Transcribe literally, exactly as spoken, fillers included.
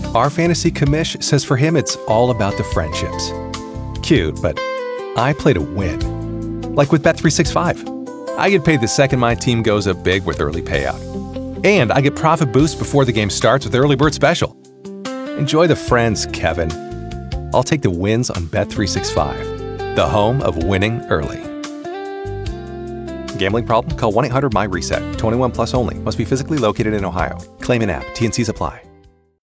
Our fantasy commish says for him it's all about the friendships. Cute, but I play to win. Like with Bet three sixty-five. I get paid the second my team goes up big with early payout. And I get profit boost before the game starts with Early Bird Special. Enjoy the friends, Kevin. I'll take the wins on Bet three sixty-five, the home of winning early. Gambling problem? Call one eight hundred M Y RESET. twenty-one plus only. Must be physically located in Ohio. Claim in app. T N Cs apply.